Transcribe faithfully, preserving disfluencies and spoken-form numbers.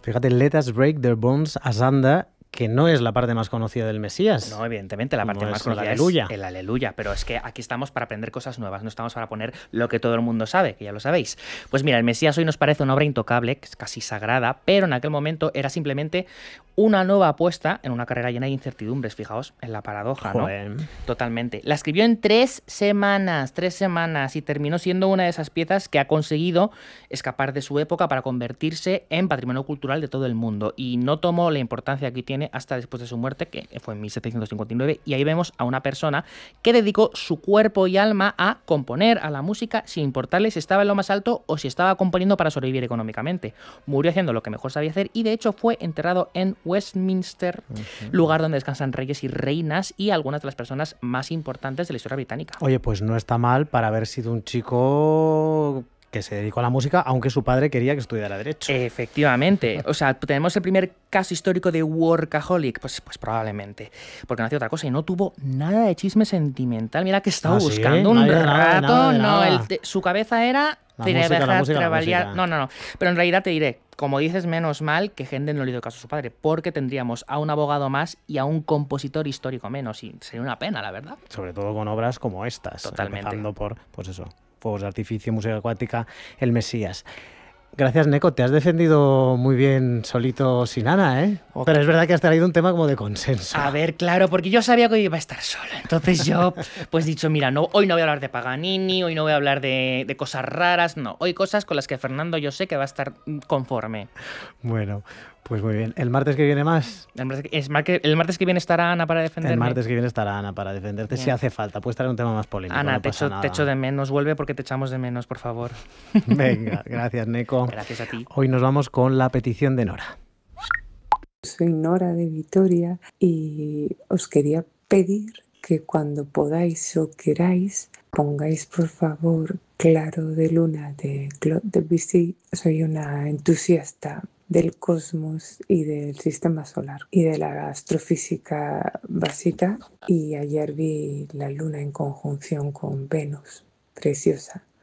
Fíjate, Let Us Break Their Bones Asunder, que no es la parte más conocida del Mesías. No, evidentemente, la parte no más es el conocida aleluya. es el aleluya, pero es que aquí estamos para aprender cosas nuevas, no estamos para poner lo que todo el mundo sabe, que ya lo sabéis. Pues mira, el Mesías hoy nos parece una obra intocable, que es casi sagrada, pero en aquel momento era simplemente una nueva apuesta en una carrera llena de incertidumbres, fijaos, en la paradoja, ¿no? Joder. Totalmente. La escribió en tres semanas, tres semanas, y terminó siendo una de esas piezas que ha conseguido escapar de su época para convertirse en patrimonio cultural de todo el mundo. Y no tomó la importancia que tiene hasta después de su muerte, que fue en mil setecientos cincuenta y nueve, y ahí vemos a una persona que dedicó su cuerpo y alma a componer a la música sin importarle si estaba en lo más alto o si estaba componiendo para sobrevivir económicamente. Murió haciendo lo que mejor sabía hacer y de hecho fue enterrado en Westminster, uh-huh. lugar donde descansan reyes y reinas y algunas de las personas más importantes de la historia británica. Oye, pues no está mal para haber sido un chico que se dedicó a la música, aunque su padre quería que estudiara Derecho. Efectivamente. O sea, tenemos el primer caso histórico de workaholic, pues, pues probablemente, porque no hacía otra cosa y no tuvo nada de chisme sentimental. Mira que estaba ¿Ah, buscando sí? un No, rato, nada, nada, no, nada. el te, su cabeza era... La música, la música, la música. No, no, no. Pero en realidad te diré, como dices, menos mal que Händel no le dio caso a su padre, porque tendríamos a un abogado más y a un compositor histórico menos, y sería una pena, la verdad. Sobre todo con obras como estas. Totalmente. Empezando por, pues eso, Fuegos de Artificio, Música Acuática, El Mesías. Gracias, Neko. Te has defendido muy bien solito sin Ana, ¿eh? Okay. Pero es verdad que has traído un tema como de consenso. A ver, claro, porque yo sabía que hoy iba a estar solo. Entonces yo, pues dicho, mira, no, hoy no voy a hablar de Paganini, hoy no voy a hablar de, de cosas raras, no. Hoy cosas con las que Fernando yo sé que va a estar conforme. Bueno, pues muy bien. ¿El martes que viene más? El martes, es mar que, el martes que viene estará Ana para defenderme. El martes que viene estará Ana para defenderte bien. Si hace falta. Puedes traer un tema más polémico. Ana, no te, pasa echo, nada. te echo de menos. Vuelve porque te echamos de menos, por favor. Venga, gracias, Neko. Gracias a ti. Hoy nos vamos con la petición de Nora. Soy Nora de Vitoria y os quería pedir que cuando podáis o queráis pongáis por favor Claro de Luna de Claude Debussy. Soy una entusiasta del cosmos y del sistema solar y de la astrofísica básica, y ayer vi la luna en conjunción con Venus, preciosa.